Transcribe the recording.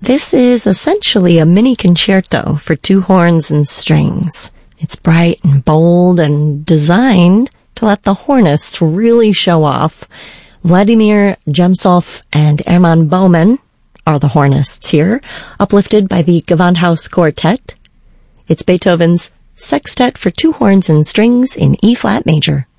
This is essentially a mini concerto for two horns and strings. It's bright and bold and designed to let the hornists really show off. Vladimir Jemsov and Hermann Baumann are the hornists here, uplifted by the Gewandhaus Quartet. It's Beethoven's Sextet for two horns and strings in E-flat major.